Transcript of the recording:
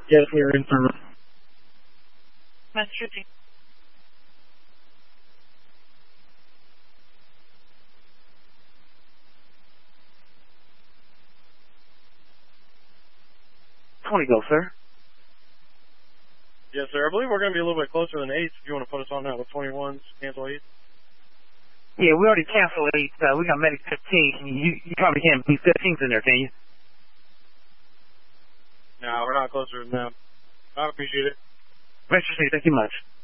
Yes, we are in service. Massachusetts. Go, sir. Yes, sir. I believe we're going to be a little bit closer than 8. If you want to put us on that with 21s, cancel 8. Yeah, we already canceled 8. We got Medic 15. You probably can't be 15s in there, can you? No, we're not closer than that. I appreciate it. Thank you much.